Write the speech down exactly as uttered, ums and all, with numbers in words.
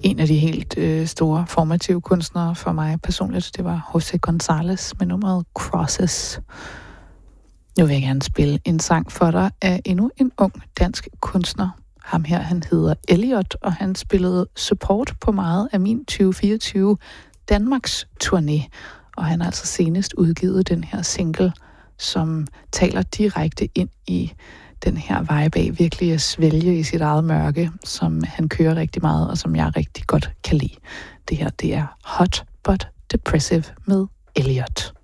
en af de helt øh, store formative kunstnere for mig personligt. Det var José González med nummeret Crosses. Nu vil jeg gerne spille en sang for dig af endnu en ung dansk kunstner. Ham her, han hedder Elliot, og han spillede support på meget af min tyve fireogtyve Danmarks turné. Og han har altså senest udgivet den her single, som taler direkte ind i den her vej bag virkelig at svælge i sit eget mørke, som han kører rigtig meget, og som jeg rigtig godt kan lide. Det her, det er Hot But Depressive med Elliot.